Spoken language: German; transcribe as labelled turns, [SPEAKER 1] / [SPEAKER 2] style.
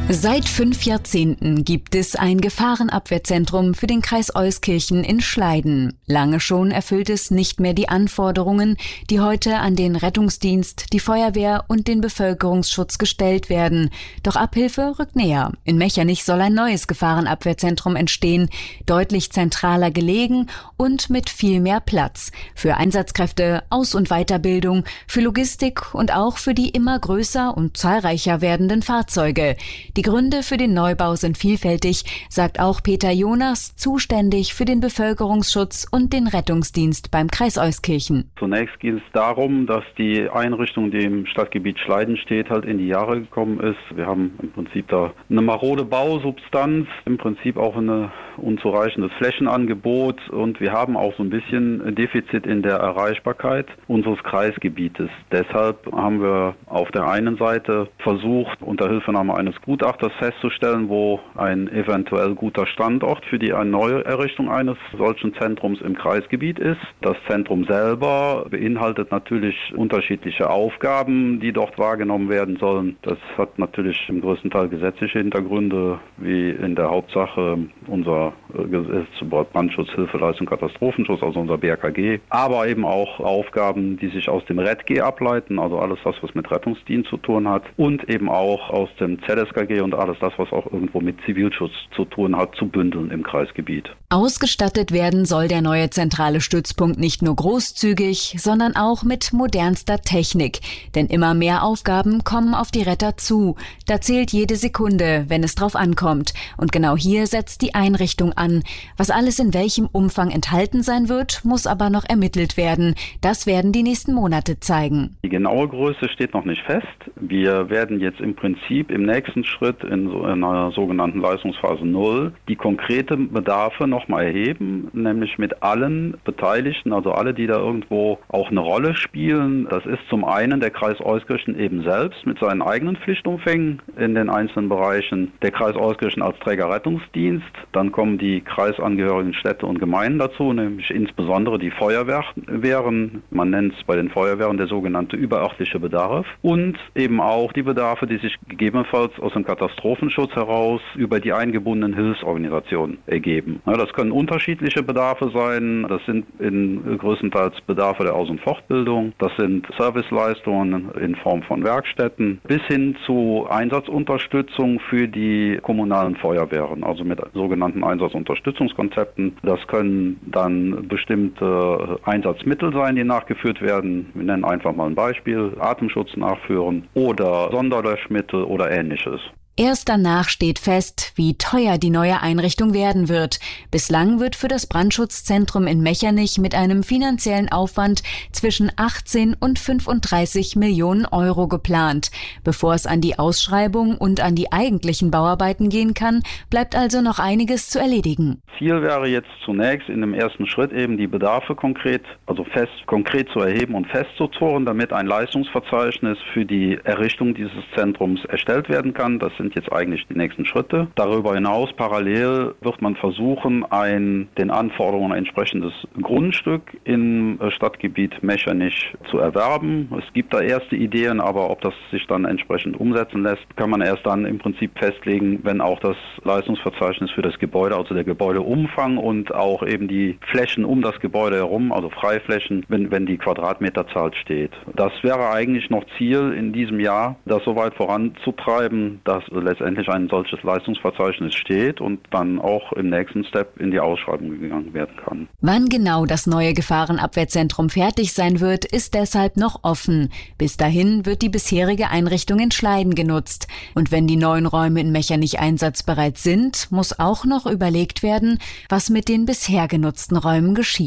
[SPEAKER 1] Seit 5 Jahrzehnten gibt es ein Gefahrenabwehrzentrum für den Kreis Euskirchen in Schleiden. Lange schon erfüllt es nicht mehr die Anforderungen, die heute an den Rettungsdienst, die Feuerwehr und den Bevölkerungsschutz gestellt werden. Doch Abhilfe rückt näher. In Mechernich soll ein neues Gefahrenabwehrzentrum entstehen, deutlich zentraler gelegen und mit viel mehr Platz. Für Einsatzkräfte, Aus- und Weiterbildung, für Logistik und auch für die immer größer und zahlreicher werdenden Fahrzeuge. Die Gründe für den Neubau sind vielfältig, sagt auch Peter Jonas, zuständig für den Bevölkerungsschutz und den Rettungsdienst beim Kreis Euskirchen.
[SPEAKER 2] Zunächst geht es darum, dass die Einrichtung, die im Stadtgebiet Schleiden steht, halt in die Jahre gekommen ist. Wir haben im Prinzip da eine marode Bausubstanz, im Prinzip auch ein unzureichendes Flächenangebot und wir haben auch so ein bisschen Defizit in der Erreichbarkeit unseres Kreisgebietes. Deshalb haben wir auf der einen Seite versucht, unter Hilfenahme eines Gutachters festzustellen, wo ein eventuell guter Standort für die Neuerrichtung eines solchen Zentrums im Kreisgebiet ist. Das Zentrum selber beinhaltet natürlich unterschiedliche Aufgaben, die dort wahrgenommen werden sollen. Das hat natürlich im größten Teil gesetzliche Hintergründe, wie in der Hauptsache unser Gesetz über Brandschutz, Hilfeleistung, Katastrophenschutz, also unser BRKG, aber eben auch Aufgaben, die sich aus dem RETG ableiten, also alles das, was mit Rettungsdienst zu tun hat, und eben auch aus dem ZSKG und alles das, was auch irgendwo mit Zivilschutz zu tun hat, zu bündeln im Kreisgebiet.
[SPEAKER 1] Ausgestattet werden soll der neue zentrale Stützpunkt nicht nur großzügig, sondern auch mit modernster Technik. Denn immer mehr Aufgaben kommen auf die Retter zu. Da zählt jede Sekunde, wenn es drauf ankommt. Und genau hier setzt die Einrichtung an. Was alles in welchem Umfang enthalten sein wird, muss aber noch ermittelt werden. Das werden die nächsten Monate zeigen.
[SPEAKER 2] Die genaue Größe steht noch nicht fest. Wir werden jetzt im Prinzip im nächsten Schritt in einer sogenannten Leistungsphase 0 die konkreten Bedarfe nochmal erheben, nämlich mit allen Beteiligten, also alle, die da irgendwo auch eine Rolle spielen. Das ist zum einen der Kreis Euskirchen eben selbst mit seinen eigenen Pflichtumfängen in den einzelnen Bereichen, der Kreis Euskirchen als Trägerrettungsdienst, dann kommen die kreisangehörigen Städte und Gemeinden dazu, nämlich insbesondere die Feuerwehren, man nennt es bei den Feuerwehren der sogenannte überörtliche Bedarf, und eben auch die Bedarfe, die sich gegebenenfalls aus dem Katastrophenschutz heraus über die eingebundenen Hilfsorganisationen ergeben. Ja, das können unterschiedliche Bedarfe sein, das sind größtenteils Bedarfe der Aus- und Fortbildung, das sind Serviceleistungen in Form von Werkstätten, bis hin zu Einsatzunterstützung für die kommunalen Feuerwehren, also mit sogenannten Einsatzunterstützungskonzepten. Das können dann bestimmte Einsatzmittel sein, die nachgeführt werden. Wir nennen einfach mal ein Beispiel, Atemschutz nachführen oder Sonderlöschmittel oder Ähnliches.
[SPEAKER 1] Erst danach steht fest, wie teuer die neue Einrichtung werden wird. Bislang wird für das Brandschutzzentrum in Mechernich mit einem finanziellen Aufwand zwischen 18 und 35 Millionen Euro geplant. Bevor es an die Ausschreibung und an die eigentlichen Bauarbeiten gehen kann, bleibt also noch einiges zu erledigen.
[SPEAKER 2] Ziel wäre jetzt zunächst in dem ersten Schritt eben die Bedarfe konkret zu erheben und festzuzurren, damit ein Leistungsverzeichnis für die Errichtung dieses Zentrums erstellt werden kann. Das sind jetzt eigentlich die nächsten Schritte. Darüber hinaus parallel wird man versuchen, ein den Anforderungen entsprechendes Grundstück im Stadtgebiet Mechernich zu erwerben. Es gibt da erste Ideen, aber ob das sich dann entsprechend umsetzen lässt, kann man erst dann im Prinzip festlegen, wenn auch das Leistungsverzeichnis für das Gebäude, also der Gebäudeumfang und auch eben die Flächen um das Gebäude herum, also Freiflächen, wenn die Quadratmeterzahl steht. Das wäre eigentlich noch Ziel in diesem Jahr, das so weit voranzutreiben, dass letztendlich ein solches Leistungsverzeichnis steht und dann auch im nächsten Step in die Ausschreibung gegangen werden kann.
[SPEAKER 1] Wann genau das neue Gefahrenabwehrzentrum fertig sein wird, ist deshalb noch offen. Bis dahin wird die bisherige Einrichtung in Schleiden genutzt. Und wenn die neuen Räume in Mechernich einsatzbereit sind, muss auch noch überlegt werden, was mit den bisher genutzten Räumen geschieht.